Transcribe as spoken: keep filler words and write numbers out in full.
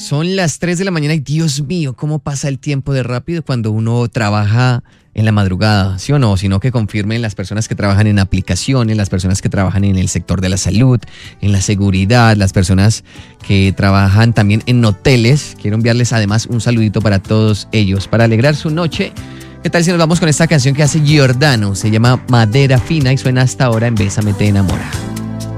Son las tres de la mañana y Dios mío, cómo pasa el tiempo de rápido cuando uno trabaja en la madrugada, ¿sí o no? Sino que confirmen las personas que trabajan en aplicaciones, las personas que trabajan en el sector de la salud, en la seguridad, las personas que trabajan también en hoteles. Quiero enviarles además un saludito para todos ellos, para alegrar su noche. ¿Qué tal si nos vamos con esta canción que hace Giordano? Se llama Madera Fina y suena hasta ahora en Bésame Te Enamora.